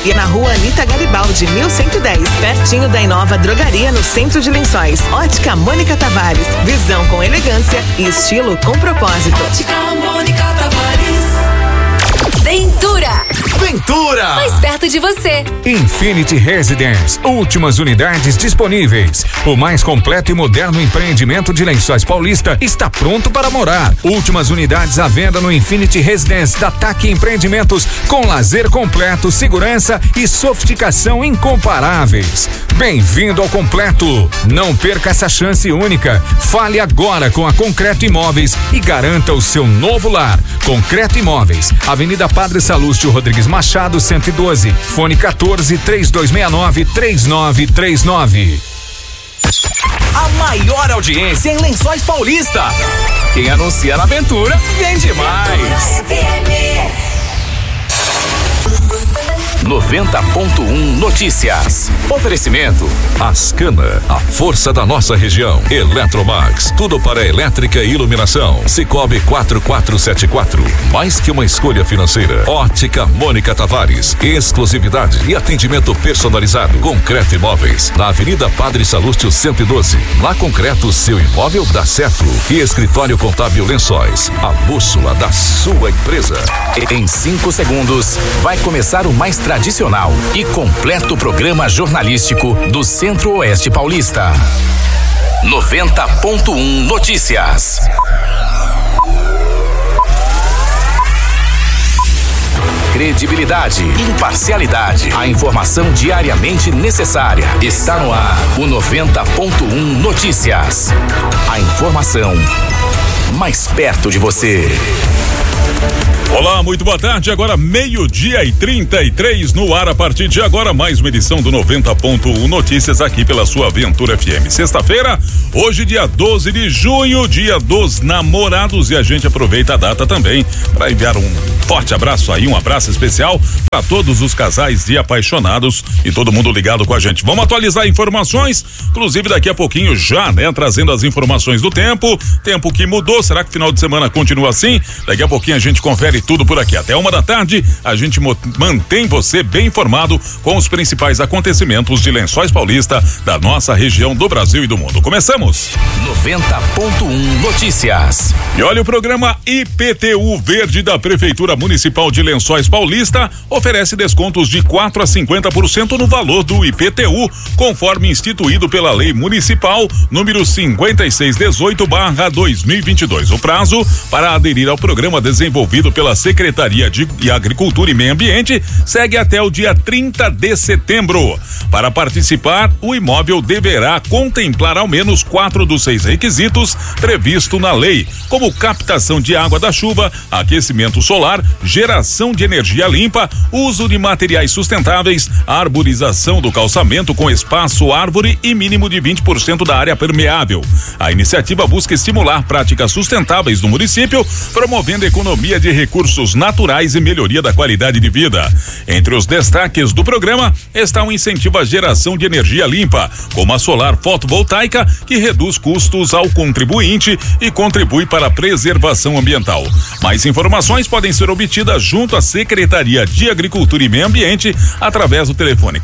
e na rua Anita Garibaldi, 1110, pertinho da Inova Drogaria, no centro de Lençóis. Ótica Mônica Tavares, visão com elegância e estilo com propósito. Ótica Mônica Tavares. Ventura! Mais perto de você. Infinity Residence, últimas unidades disponíveis. O mais completo e moderno empreendimento de Lençóis Paulista está pronto para morar. Últimas unidades à venda no Infinity Residence da TAC Empreendimentos, com lazer completo, segurança e sofisticação incomparáveis. Bem-vindo ao completo. Não perca essa chance única. Fale agora com a Concreto Imóveis e garanta o seu novo lar. Concreto Imóveis, Avenida Padre Salúcio Rodrigues Machado, 112, fone 14-3269-3939. A maior audiência em Lençóis Paulista. Quem anuncia na Ventura, vende mais. 90.1 Notícias. Oferecimento Ascana, a força da nossa região. Eletromax, tudo para elétrica e iluminação. Cicobi 4474, mais que uma escolha financeira. Ótica Mônica Tavares, exclusividade e atendimento personalizado. Concreto Imóveis, na Avenida Padre Salúcio 112. Na Concreto, seu imóvel dá certo. E Escritório Contábil Lençóis, a bússola da sua empresa. Em 5 segundos, vai começar o mais tradicional e completo programa jornalístico do Centro-Oeste Paulista. 90.1 Notícias. Credibilidade, imparcialidade, a informação diariamente necessária. Está no ar o 90.1 Notícias. A informação mais perto de você. Olá, muito boa tarde. Agora 12:33 no ar. A partir de agora, mais uma edição do 90.1 Notícias aqui pela sua Ventura FM. Sexta-feira, hoje dia 12 de junho, dia dos namorados, e a gente aproveita a data também para enviar um forte abraço aí, um abraço especial para todos os casais de apaixonados e todo mundo ligado com a gente. Vamos atualizar informações, inclusive daqui a pouquinho já, né, trazendo as informações do tempo que mudou. Será que final de semana continua assim? Daqui a pouquinho a gente confere tudo por aqui. Até 1h a gente mantém você bem informado com os principais acontecimentos de Lençóis Paulista, da nossa região, do Brasil e do mundo. Começamos. 90.1 Notícias. E olha, o programa IPTU Verde da Prefeitura Municipal de Lençóis Paulista oferece descontos de 4% a 50% no valor do IPTU, conforme instituído pela Lei Municipal número 5618/2022. O prazo para aderir ao programa desenvolvido pela Secretaria de Agricultura e Meio Ambiente segue até o dia 30 de setembro. Para participar, o imóvel deverá contemplar ao menos 4 dos 6 requisitos previsto na lei, como captação de água da chuva, aquecimento solar, geração de energia limpa, uso de materiais sustentáveis, arborização do calçamento com espaço árvore e mínimo de 20% da área permeável. A iniciativa busca estimular práticas sustentáveis no município, promovendo economia de recursos naturais e melhoria da qualidade de vida. Entre os destaques do programa está um incentivo à geração de energia limpa, como a solar fotovoltaica, que reduz custos ao contribuinte e contribui para a preservação ambiental. Mais informações podem ser obtidas junto à Secretaria de Agricultura e Meio Ambiente através do telefone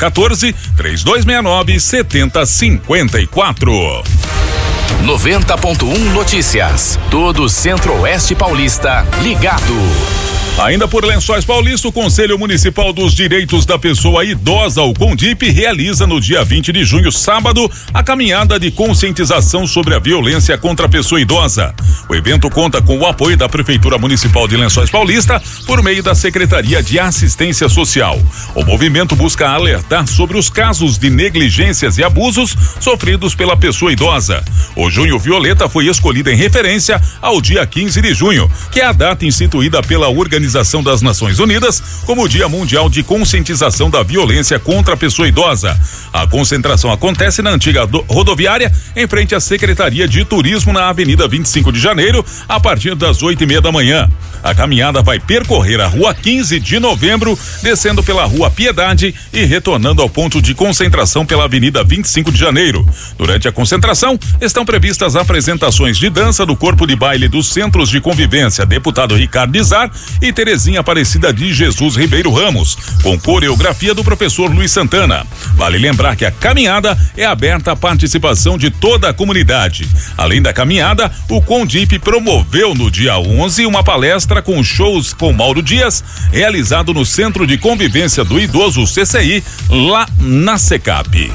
14-3269-7054. 90.1 Notícias. Todo o Centro-Oeste Paulista ligado. Ainda por Lençóis Paulista, o Conselho Municipal dos Direitos da Pessoa Idosa, o CONDIP, realiza no dia 20 de junho, sábado, a caminhada de conscientização sobre a violência contra a pessoa idosa. O evento conta com o apoio da Prefeitura Municipal de Lençóis Paulista por meio da Secretaria de Assistência Social. O movimento busca alertar sobre os casos de negligências e abusos sofridos pela pessoa idosa. O Junho Violeta foi escolhido em referência ao dia 15 de junho, que é a data instituída pela Organização das Nações Unidas como o Dia Mundial de Conscientização da Violência contra a Pessoa Idosa. A concentração acontece na antiga rodoviária, em frente à Secretaria de Turismo, na Avenida 25 de Janeiro, a partir das 8:30 da manhã. A caminhada vai percorrer a Rua 15 de Novembro, descendo pela Rua Piedade e retornando ao ponto de concentração pela Avenida 25 de Janeiro. Durante a concentração, estão previstas apresentações de dança do Corpo de Baile dos Centros de Convivência, deputado Ricardo Izar, e Terezinha Aparecida de Jesus Ribeiro Ramos, com coreografia do professor Luiz Santana. Vale lembrar que a caminhada é aberta à participação de toda a comunidade. Além da caminhada, o Condip promoveu no dia 11 uma palestra com shows com Mauro Dias, realizado no Centro de Convivência do Idoso, CCI, lá na Secap.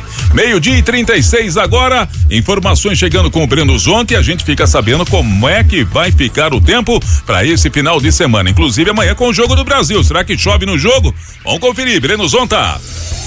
12:36 agora, informações chegando com o Breno Zonta e a gente fica sabendo como é que vai ficar o tempo para esse final de semana, inclusive amanhã com o Jogo do Brasil. Será que chove no jogo? Vamos conferir, Breno Zonta.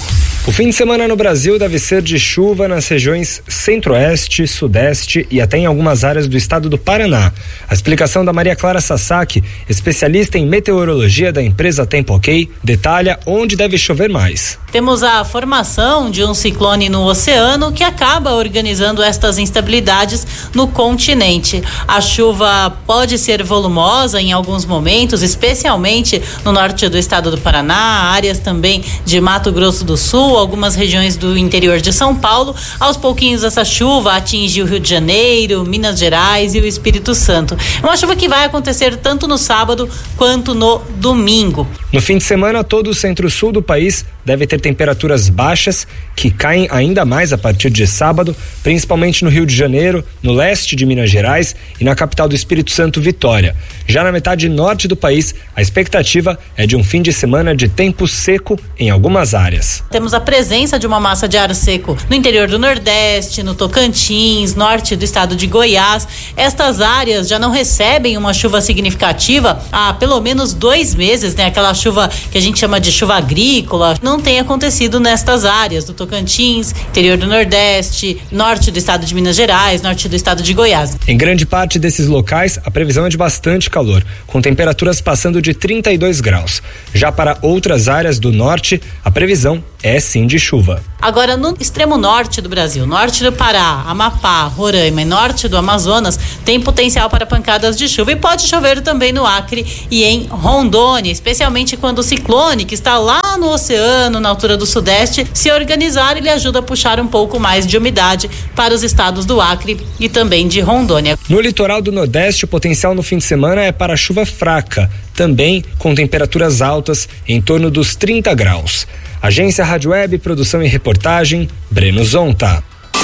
O fim de semana no Brasil deve ser de chuva nas regiões centro-oeste, sudeste e até em algumas áreas do estado do Paraná. A explicação da Maria Clara Sasaki, especialista em meteorologia da empresa Tempo OK, detalha onde deve chover mais. Temos a formação de um ciclone no oceano que acaba organizando estas instabilidades no continente. A chuva pode ser volumosa em alguns momentos, especialmente no norte do estado do Paraná, áreas também de Mato Grosso do Sul, algumas regiões do interior de São Paulo. Aos pouquinhos essa chuva atinge o Rio de Janeiro, Minas Gerais e o Espírito Santo. É uma chuva que vai acontecer tanto no sábado quanto no domingo. No fim de semana, todo o centro-sul do país deve ter temperaturas baixas que caem ainda mais a partir de sábado, principalmente no Rio de Janeiro, no leste de Minas Gerais e na capital do Espírito Santo, Vitória. Já na metade norte do país, a expectativa é de um fim de semana de tempo seco em algumas áreas. Temos a presença de uma massa de ar seco no interior do Nordeste, no Tocantins, norte do estado de Goiás. Estas áreas já não recebem uma chuva significativa há pelo menos 2 meses, né? Aquela chuva que a gente chama de chuva agrícola não tem acontecido nestas áreas do Tocantins, interior do Nordeste, norte do estado de Minas Gerais, norte do estado de Goiás. Em grande parte desses locais, a previsão é de bastante calor, com temperaturas passando de 32 graus. Já para outras áreas do norte, a previsão é sim de chuva. Agora, no extremo norte do Brasil, norte do Pará, Amapá, Roraima e norte do Amazonas, tem potencial para pancadas de chuva e pode chover também no Acre e em Rondônia, especialmente quando o ciclone, que está lá no oceano, na altura do sudeste, se organizar, ele ajuda a puxar um pouco mais de umidade para os estados do Acre e também de Rondônia. No litoral do Nordeste, o potencial no fim de semana é para chuva fraca, também com temperaturas altas em torno dos 30 graus. Agência Rádio Web, produção e reportagem, Breno Zonta.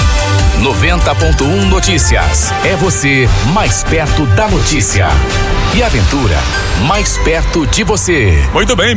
90.1 Notícias. É você mais perto da notícia. E Aventura, mais perto de você. Muito bem,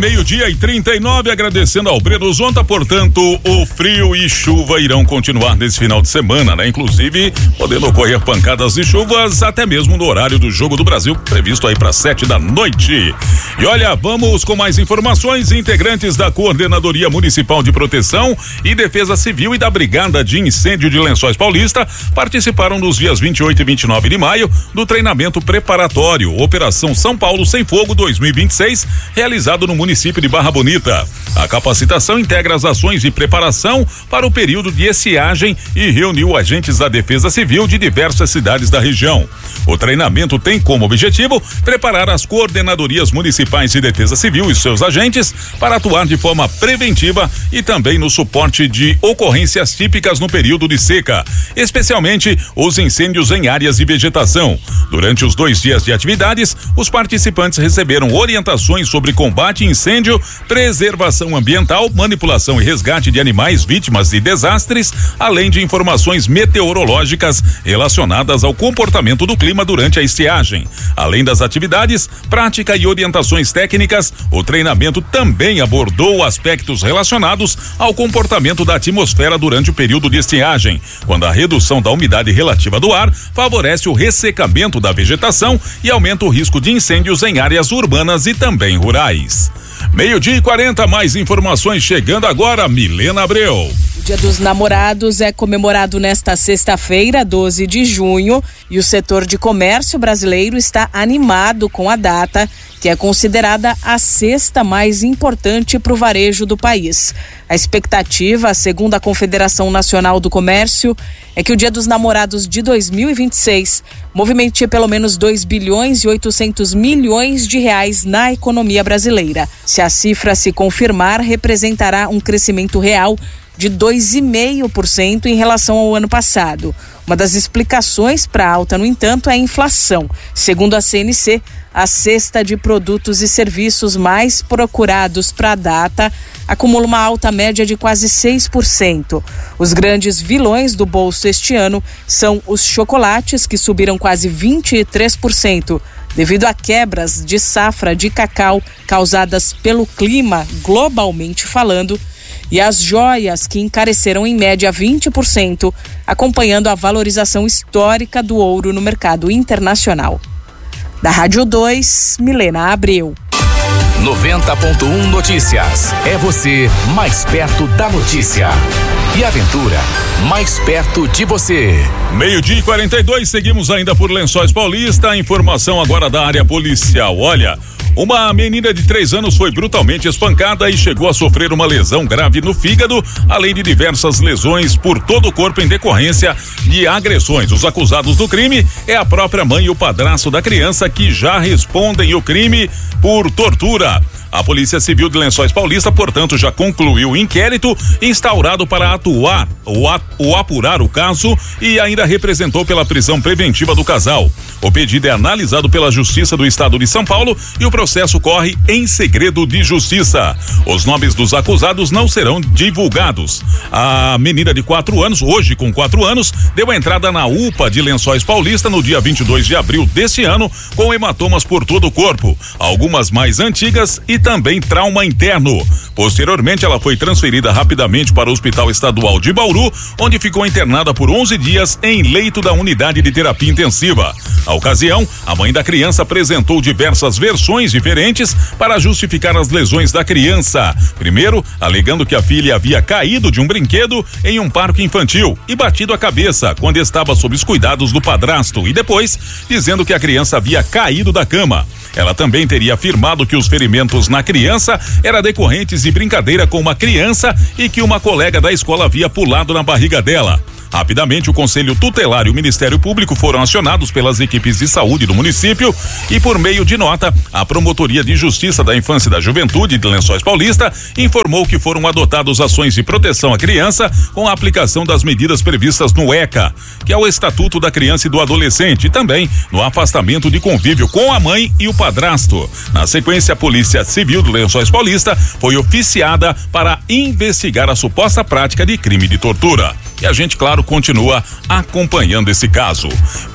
12:39, agradecendo ao Breno Zonta. Portanto, o frio e chuva irão continuar nesse final de semana, né? Inclusive, podendo ocorrer pancadas de chuvas até mesmo no horário do Jogo do Brasil, previsto aí para 7 da noite. E olha, vamos com mais informações. Integrantes da Coordenadoria Municipal de Proteção e Defesa Civil e da Brigada de Incêndio de Lençóis Paulista participaram nos dias 28 e 29 de maio do treinamento preparatório Operação São Paulo Sem Fogo 2026, realizado no município de Barra Bonita. A capacitação integra as ações de preparação para o período de estiagem e reuniu agentes da Defesa Civil de diversas cidades da região. O treinamento tem como objetivo preparar as coordenadorias municipais de Defesa Civil e seus agentes para atuar de forma preventiva e também no suporte de ocorrências típicas no período de seca, especialmente os incêndios em áreas de vegetação. Durante os 2 dias de atividades, os participantes receberam orientações sobre combate a incêndio, preservação ambiental, manipulação e resgate de animais vítimas de desastres, além de informações meteorológicas relacionadas ao comportamento do clima durante a estiagem. Além das atividades, prática e orientações técnicas, o treinamento também abordou aspectos relacionados ao comportamento da atmosfera durante o período de estiagem, quando a redução da umidade relativa do ar favorece o ressecamento da vegetação e aumenta o risco de incêndios em áreas urbanas e também rurais. 12:40, mais informações chegando agora, Milena Abreu. O Dia dos Namorados é comemorado nesta sexta-feira, 12 de junho, e o setor de comércio brasileiro está animado com a data, que é considerada a 6ª mais importante para o varejo do país. A expectativa, segundo a Confederação Nacional do Comércio, é que o Dia dos Namorados de 2026 movimente pelo menos 2 bilhões e 800 milhões de reais na economia brasileira. Se a cifra se confirmar, representará um crescimento real de 2,5% em relação ao ano passado. Uma das explicações para a alta, no entanto, é a inflação. Segundo a CNC, a cesta de produtos e serviços mais procurados para a data acumula uma alta média de quase 6%. Os grandes vilões do bolso este ano são os chocolates, que subiram quase 23%, devido a quebras de safra de cacau causadas pelo clima, globalmente falando, e as joias, que encareceram em média 20%, acompanhando a valorização histórica do ouro no mercado internacional. Da Rádio 2, Milena Abreu. 90.1 Notícias. É você mais perto da notícia. E Aventura, mais perto de você. 12:42, seguimos ainda por Lençóis Paulista. A informação agora da área policial. Olha, uma menina de 3 anos foi brutalmente espancada e chegou a sofrer uma lesão grave no fígado, além de diversas lesões por todo o corpo em decorrência de agressões. Os acusados do crime é a própria mãe e o padrasto da criança, que já respondem o crime por tortura. A Polícia Civil de Lençóis Paulista, portanto, já concluiu o inquérito instaurado para atuar ou apurar o caso e ainda representou pela prisão preventiva do casal. O pedido é analisado pela Justiça do Estado de São Paulo e o processo corre em segredo de justiça. Os nomes dos acusados não serão divulgados. A menina de 4 anos, hoje com 4 anos, deu entrada na UPA de Lençóis Paulista no dia 22 de abril deste ano, com hematomas por todo o corpo, algumas mais antigas e também trauma interno. Posteriormente, ela foi transferida rapidamente para o Hospital Estadual de Bauru, onde ficou internada por 11 dias em leito da unidade de terapia intensiva. Na ocasião, a mãe da criança apresentou diversas versões diferentes para justificar as lesões da criança. Primeiro, alegando que a filha havia caído de um brinquedo em um parque infantil e batido a cabeça quando estava sob os cuidados do padrasto, e depois dizendo que a criança havia caído da cama. Ela também teria afirmado que os ferimentos na criança eram decorrentes de brincadeira com uma criança e que uma colega da escola havia pulado na barriga dela. Rapidamente, o Conselho Tutelar e o Ministério Público foram acionados pelas equipes de saúde do município e, por meio de nota, a Promotoria de Justiça da Infância e da Juventude de Lençóis Paulista informou que foram adotadas ações de proteção à criança com a aplicação das medidas previstas no ECA, que é o Estatuto da Criança e do Adolescente, e também no afastamento de convívio com a mãe e o padrasto. Na sequência, a Polícia Civil de Lençóis Paulista foi oficiada para investigar a suposta prática de crime de tortura. E a gente, claro, continua acompanhando esse caso.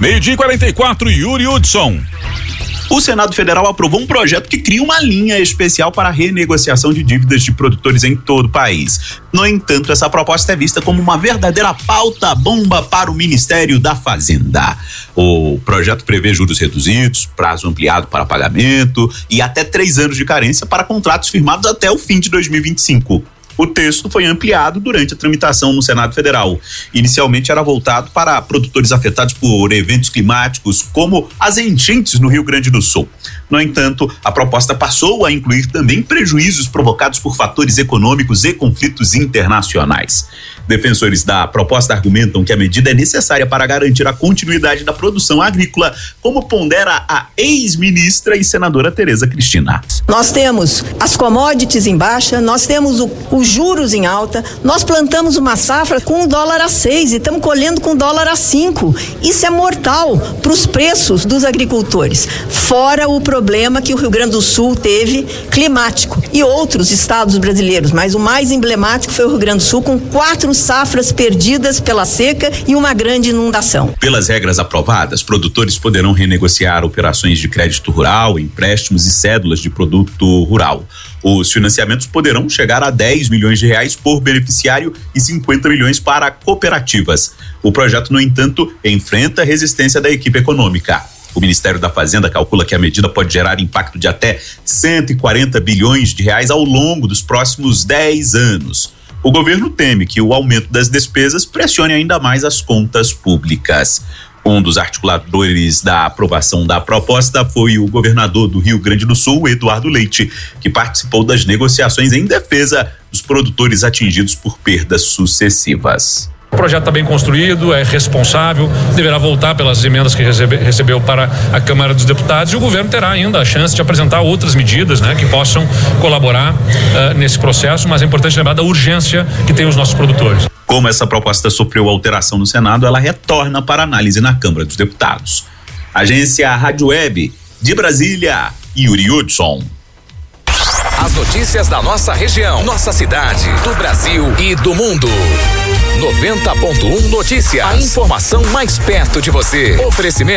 12:44, Yuri Hudson. O Senado Federal aprovou um projeto que cria uma linha especial para a renegociação de dívidas de produtores em todo o país. No entanto, essa proposta é vista como uma verdadeira pauta-bomba para o Ministério da Fazenda. O projeto prevê juros reduzidos, prazo ampliado para pagamento e até 3 anos de carência para contratos firmados até o fim de 2025. O texto foi ampliado durante a tramitação no Senado Federal. Inicialmente era voltado para produtores afetados por eventos climáticos, como as enchentes no Rio Grande do Sul. No entanto, a proposta passou a incluir também prejuízos provocados por fatores econômicos e conflitos internacionais. Defensores da proposta argumentam que a medida é necessária para garantir a continuidade da produção agrícola, como pondera a ex-ministra e senadora Tereza Cristina. Nós temos as commodities em baixa, nós temos os juros em alta, nós plantamos uma safra com $1 a 6 e estamos colhendo com $1 a 5. Isso é mortal para os preços dos agricultores. Fora o problema que o Rio Grande do Sul teve climático e outros estados brasileiros, mas o mais emblemático foi o Rio Grande do Sul, com 4 safras perdidas pela seca e uma grande inundação. Pelas regras aprovadas, produtores poderão renegociar operações de crédito rural, empréstimos e cédulas de produto rural. Os financiamentos poderão chegar a R$10 milhões por beneficiário e 50 milhões para cooperativas. O projeto, no entanto, enfrenta a resistência da equipe econômica. O Ministério da Fazenda calcula que a medida pode gerar impacto de até R$140 bilhões ao longo dos próximos 10 anos. O governo teme que o aumento das despesas pressione ainda mais as contas públicas. Um dos articuladores da aprovação da proposta foi o governador do Rio Grande do Sul, Eduardo Leite, que participou das negociações em defesa dos produtores atingidos por perdas sucessivas. O projeto está bem construído, é responsável, deverá voltar pelas emendas que recebeu para a Câmara dos Deputados, e o governo terá ainda a chance de apresentar outras medidas, né, que possam colaborar nesse processo, mas é importante lembrar da urgência que tem os nossos produtores. Como essa proposta sofreu alteração no Senado, ela retorna para análise na Câmara dos Deputados. Agência Rádio Web de Brasília, Yuri Hudson. As notícias da nossa região, nossa cidade, do Brasil e do mundo. 90.1 Notícias. A informação mais perto de você. Oferecimento